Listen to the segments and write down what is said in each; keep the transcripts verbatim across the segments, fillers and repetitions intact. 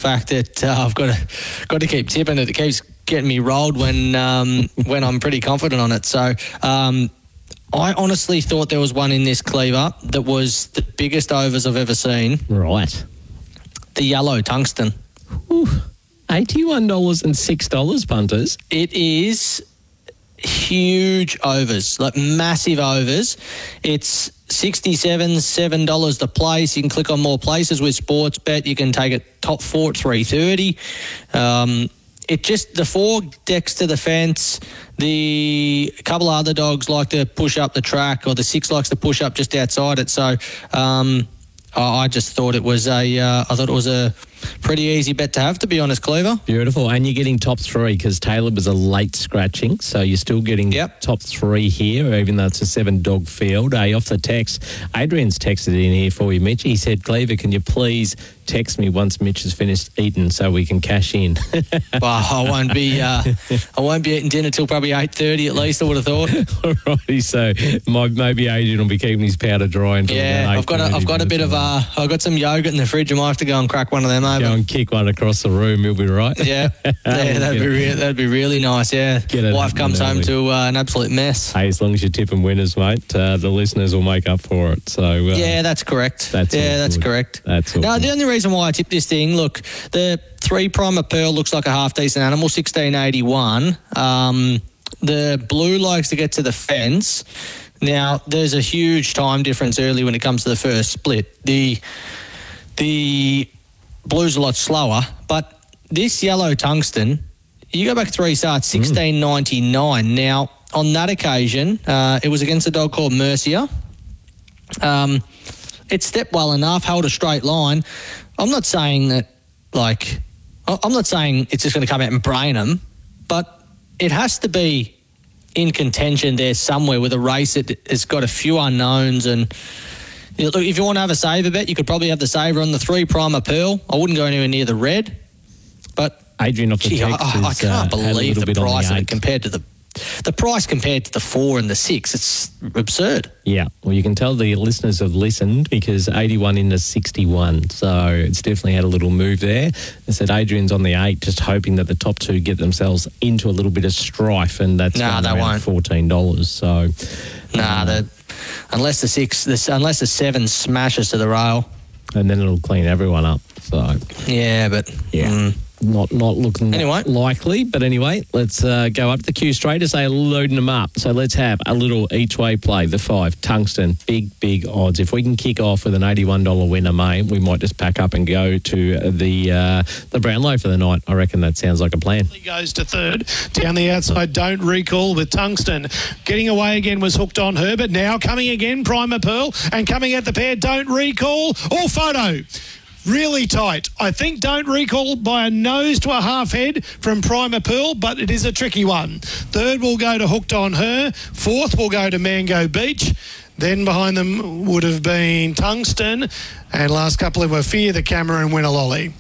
fact that uh, I've got to got to keep tipping it. It keeps getting me rolled when um, when I'm pretty confident on it. So um, I honestly thought there was one in this Cleaver that was the biggest overs I've ever seen. Right. The yellow tungsten. Ooh, eighty-one dollars and six dollars, punters. It is huge overs, like massive overs. It's sixty-seven, seven dollars to place. You can click on more places with Sportsbet. You can take it top four at three thirty. Um, it just, the four decks to the fence, the couple of other dogs like to push up the track, or the six likes to push up just outside it. So um, I just thought it was a, uh, I thought it was a pretty easy bet to have, to be honest, Cleaver. Beautiful. And you're getting top three because Taylor was a late scratching. So you're still getting yep. top three here, even though it's a seven-dog field. Hey, off the text, Adrian's texted in here for you, Mitch. He said, Cleaver, can you please text me once Mitch has finished eating so we can cash in? Well, I won't be uh, I won't be eating dinner till probably eight thirty at least, I would have thought. Alrighty, so my, maybe Adrian will be keeping his powder dry until yeah, I've got a, I've got a bit of uh, I've got some yogurt in the fridge. I might have to go and crack one of them over. Go and kick one across the room, you'll be right. Yeah, yeah, that'd be re- that'd be really nice. Yeah, wife comes home to uh, an absolute mess. Hey, as long as you're tipping winners, mate, uh, the listeners will make up for it. So uh, yeah, that's correct. That's yeah, that's good. correct. That's all now good. The only reason why I tipped this thing, look, the three Primer Pearl looks like a half decent animal, sixteen eighty-one. Um, the blue likes to get to the fence. Now, there's a huge time difference early when it comes to the first split. The the blue's a lot slower, but this yellow tungsten, you go back three starts, sixteen ninety-nine. Mm. Now, on that occasion, uh, it was against a dog called Mercia. Um, it stepped well enough, held a straight line. I'm not saying that, like, I'm not saying it's just going to come out and brain them, but it has to be in contention there somewhere with a race that has got a few unknowns. And you know, look, if you want to have a saver bet, you could probably have the saver on the three Primer Pearl. I wouldn't go anywhere near the red, but Adrian off the gee, text I, I is, can't uh, believe the price the of it compared to the the price compared to the four and the six. It's absurd. Yeah, well, you can tell the listeners have listened because eighty-one into sixty-one, so it's definitely had a little move there. I said Adrian's on the eight, just hoping that the top two get themselves into a little bit of strife, and that's nah, they won't. fourteen dollars. So, nah, uh, the, unless the six, this, unless the seven smashes to the rail, and then it'll clean everyone up. So, yeah, but yeah. Mm. Not not looking anyway. likely, but anyway, let's uh, go up the queue straight as they're loading them up. So let's have a little each-way play. The five, Tungsten, big, big odds. If we can kick off with an eighty-one dollars winner, mate, we might just pack up and go to the uh, the Brownlow for the night. I reckon that sounds like a plan. He goes to third. Down the outside, Don't Recall with Tungsten. Getting away again was Hooked on Herbert. Now coming again, Primer Pearl. And coming at the pair, Don't Recall or Photo. Really tight. I think Don't Recall by a nose to a half head from Primer Pearl, but it is a tricky one. Third will go to Hooked on Her. Fourth will go to Mango Beach. Then behind them would have been Tungsten. And last couple of were Fear the Camera and Win a Lolly.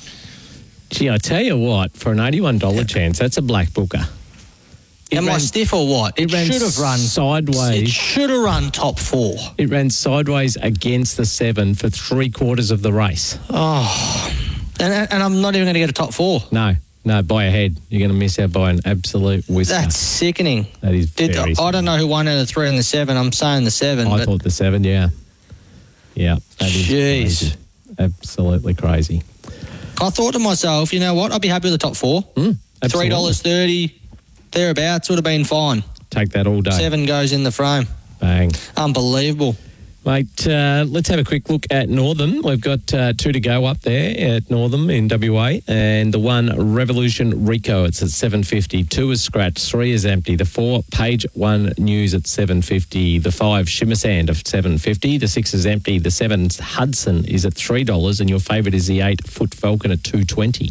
Gee, I tell you what, for an eighty-one dollars chance, that's a black booker. It Am ran, I stiff or what? It, it should have run sideways. It should have run top four. It ran sideways against the seven for three quarters of the race. Oh, and and I'm not even going to get a top four. No, no, by a head. You're going to miss out by an absolute whisker. That's sickening. That is Did, very I sickening. don't know who won out of the three and the seven. I'm saying the seven. I but thought the seven, yeah. Yeah, that is Jeez. crazy. Absolutely crazy. I thought to myself, you know what? I'd be happy with the top four. Mm, three dollars thirty. Thereabouts would have been fine. Take that all day. Seven goes in the frame. Bang. Unbelievable. Mate, uh, let's have a quick look at Northern. We've got uh, two to go up there at Northern in W A. And the one, Revolution Rico, it's at seven fifty. Two is scratch. Three is empty. The four, Page One News at seven fifty. The five, Shimmer Sand at seven fifty. The six is empty. The seven, Hudson, is at three dollars. And your favourite is the eight, Foot Falcon at two twenty.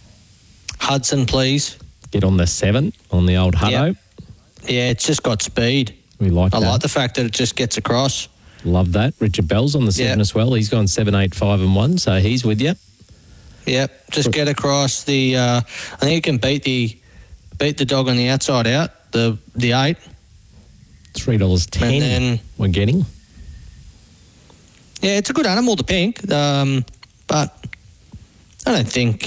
Hudson, please. Get on the seven on the old Hutto. Yep. Yeah, it's just got speed. We like I that. like the fact that it just gets across. Love that. Richard Bell's on the seven yep. as well. He's gone seven, eight, five, and one, so he's with you. Yep, just get across the. Uh, I think you can beat the beat the dog on the outside out. The the eight. Three dollars ten. And then we're getting. Yeah, it's a good animal, the pink, um, but I don't think